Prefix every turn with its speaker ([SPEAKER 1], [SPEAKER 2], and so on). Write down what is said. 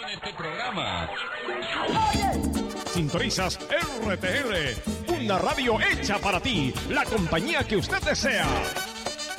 [SPEAKER 1] con este programa.
[SPEAKER 2] Sintonizas RTR, una radio hecha para ti, la compañía que usted desea.